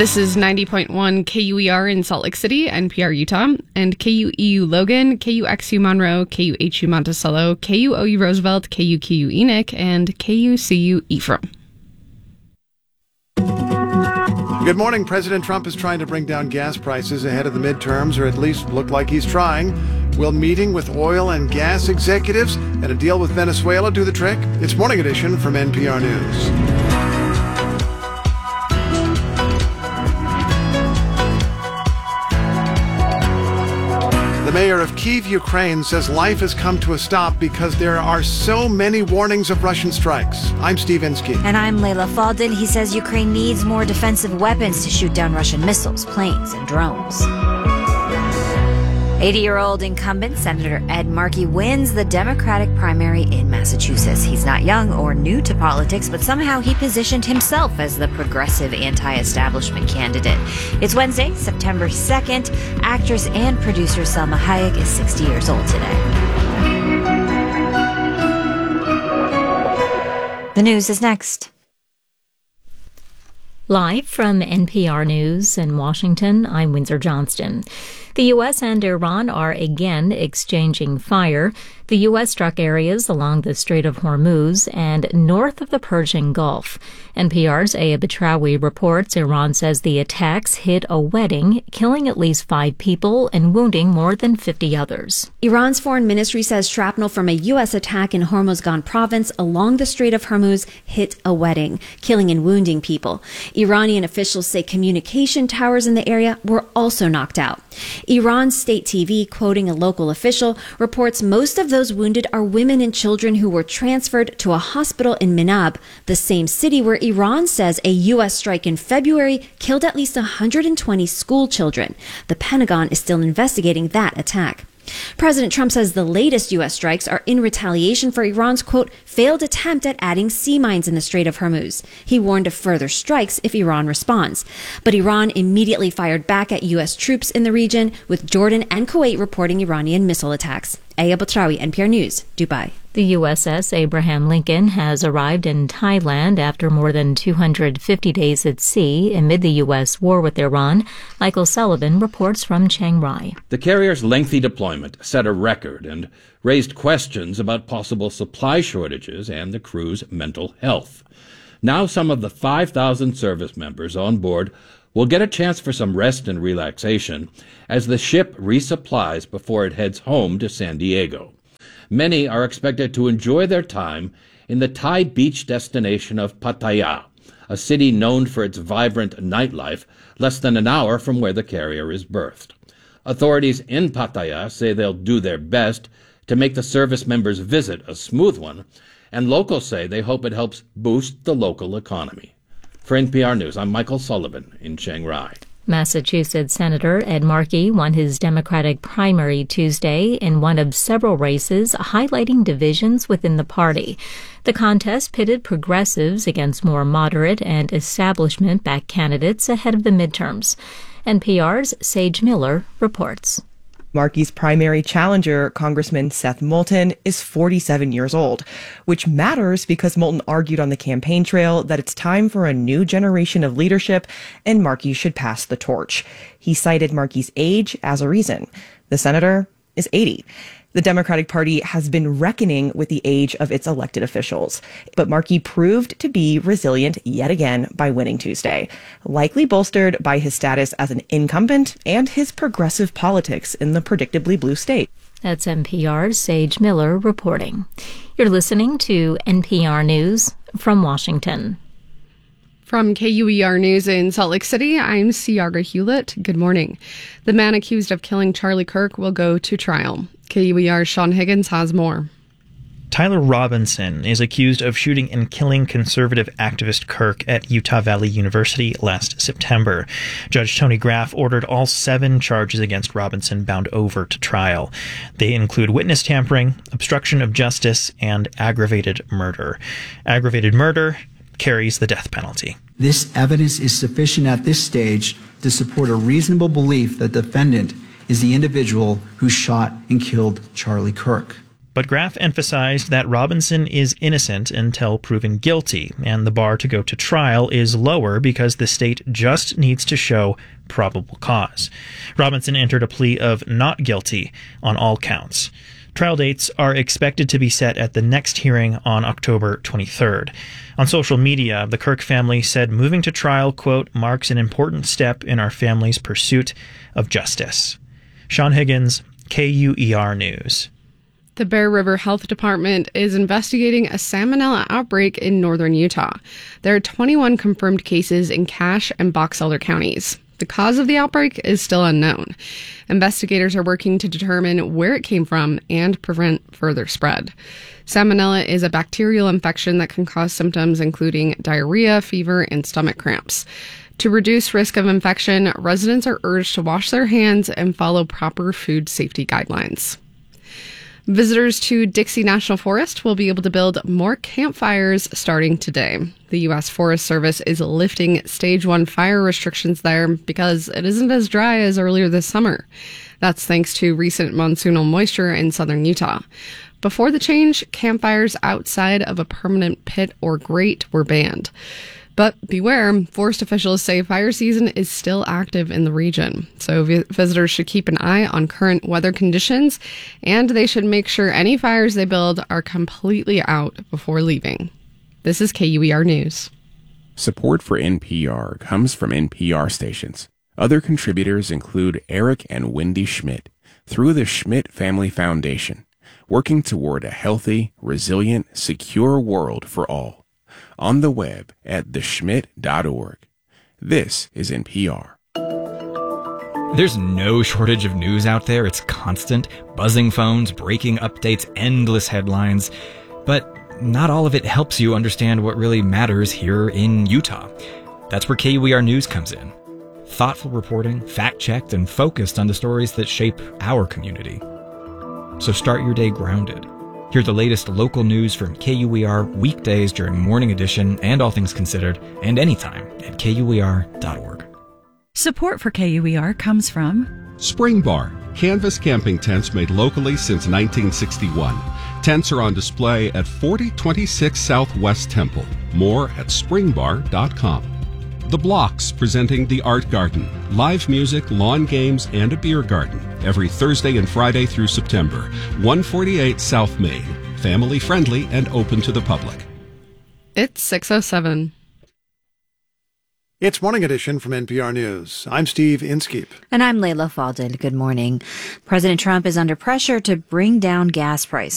This is 90.1 KUER in Salt Lake City, NPR Utah, and KUEU Logan, KUXU Monroe, KUHU Monticello, KUOU Roosevelt, KUQU Enoch, and KUCU Ephraim. Good morning. President Trump is trying to bring down gas prices ahead of the midterms, or at least look like he's trying. Will meeting with oil and gas executives and a deal with Venezuela do the trick? It's Morning Edition from NPR News. The mayor of Kyiv, Ukraine, says life has come to a stop because there are so many warnings of Russian strikes. I'm Steve Inskeep. And I'm Layla Faldin. He says Ukraine needs more defensive weapons to shoot down Russian missiles, planes, and drones. 80-year-old incumbent Senator Ed Markey wins the Democratic primary in Massachusetts. He's not young or new to politics, but somehow he positioned himself as the progressive anti-establishment candidate. It's Wednesday, September 2nd. Actress and producer Salma Hayek is 60 years old today. The news is next. Live from NPR News in Washington, I'm Windsor Johnston. The U.S. and Iran are again exchanging fire. The U.S. struck areas along the Strait of Hormuz and north of the Persian Gulf. NPR's Aya Batrawi reports Iran says the attacks hit a wedding, killing at least 5 people and wounding more than 50 others. Iran's foreign ministry says shrapnel from a U.S. attack in Hormozgan province along the Strait of Hormuz hit a wedding, killing and wounding people. Iranian officials say communication towers in the area were also knocked out. Iran's state TV, quoting a local official, reports most of those wounded are women and children who were transferred to a hospital in Minab, the same city where Iran says a U.S. strike in February killed at least 120 school children. The Pentagon is still investigating that attack. President Trump says the latest U.S. strikes are in retaliation for Iran's, quote, failed attempt at adding sea mines in the Strait of Hormuz. He warned of further strikes if Iran responds. But Iran immediately fired back at U.S. troops in the region, with Jordan and Kuwait reporting Iranian missile attacks. Aya Batrawi, NPR News, Dubai. The USS Abraham Lincoln has arrived in Thailand after more than 250 days at sea amid the U.S. war with Iran. Michael Sullivan reports from Chiang Rai. The carrier's lengthy deployment set a record and raised questions about possible supply shortages and the crew's mental health. Now some of the 5,000 service members on board will get a chance for some rest and relaxation as the ship resupplies before it heads home to San Diego. Many are expected to enjoy their time in the Thai beach destination of Pattaya, a city known for its vibrant nightlife less than an hour from where the carrier is berthed. Authorities in Pattaya say they'll do their best to make the service members' visit a smooth one, and locals say they hope it helps boost the local economy. For NPR News, I'm Michael Sullivan in Chiang Rai. Massachusetts Senator Ed Markey won his Democratic primary Tuesday in one of several races highlighting divisions within the party. The contest pitted progressives against more moderate and establishment-backed candidates ahead of the midterms. NPR's Sage Miller reports. Markey's primary challenger, Congressman Seth Moulton, is 47 years old, which matters because Moulton argued on the campaign trail that it's time for a new generation of leadership and Markey should pass the torch. He cited Markey's age as a reason. The senator is 80. The Democratic Party has been reckoning with the age of its elected officials, but Markey proved to be resilient yet again by winning Tuesday, likely bolstered by his status as an incumbent and his progressive politics in the predictably blue state. That's NPR's Sage Miller reporting. You're listening to NPR News from Washington. From KUER News in Salt Lake City, I'm Ciara Hewlett. Good morning. The man accused of killing Charlie Kirk will go to trial. KUER's Sean Higgins has more. Tyler Robinson is accused of shooting and killing conservative activist Kirk at Utah Valley University last September. Judge Tony Graff ordered all 7 charges against Robinson bound over to trial. They include witness tampering, obstruction of justice, and aggravated murder. Aggravated murder carries the death penalty. This evidence is sufficient at this stage to support a reasonable belief that the defendant is the individual who shot and killed Charlie Kirk. But Graff emphasized that Robinson is innocent until proven guilty, and the bar to go to trial is lower because the state just needs to show probable cause. Robinson entered a plea of not guilty on all counts. Trial dates are expected to be set at the next hearing on October 23rd. On social media, the Kirk family said moving to trial, quote, marks an important step in our family's pursuit of justice. Sean Higgins, KUER News. The Bear River Health Department is investigating a salmonella outbreak in northern Utah. There are 21 confirmed cases in Cache and Box Elder counties. The cause of the outbreak is still unknown. Investigators are working to determine where it came from and prevent further spread. Salmonella is a bacterial infection that can cause symptoms including diarrhea, fever, and stomach cramps. To reduce risk of infection, residents are urged to wash their hands and follow proper food safety guidelines. Visitors to Dixie National Forest will be able to build more campfires starting today. The U.S. Forest Service is lifting Stage 1 fire restrictions there because it isn't as dry as earlier this summer. That's thanks to recent monsoonal moisture in southern Utah. Before the change, campfires outside of a permanent pit or grate were banned. But beware, forest officials say fire season is still active in the region. So visitors should keep an eye on current weather conditions, and they should make sure any fires they build are completely out before leaving. This is KUER News. Support for NPR comes from NPR stations. Other contributors include Eric and Wendy Schmidt through the Schmidt Family Foundation, working toward a healthy, resilient, secure world for all. On the web at theschmidt.org. This is NPR. There's no shortage of news out there. It's constant. Buzzing phones, breaking updates, endless headlines. But not all of it helps you understand what really matters here in Utah. That's where KUER News comes in. Thoughtful reporting, fact-checked, and focused on the stories that shape our community. So start your day grounded. Hear the latest local news from KUER weekdays during Morning Edition and All Things Considered, and anytime at KUER.org. Support for KUER comes from Spring Bar, canvas camping tents made locally since 1961. Tents are on display at 4026 Southwest Temple. More at springbar.com. The Blocks, presenting The Art Garden. Live music, lawn games, and a beer garden. Every Thursday and Friday through September. 148 South Main. Family friendly and open to the public. It's 6:07. It's Morning Edition from NPR News. I'm Steve Inskeep. And I'm Layla Falded. Good morning. President Trump is under pressure to bring down gas prices.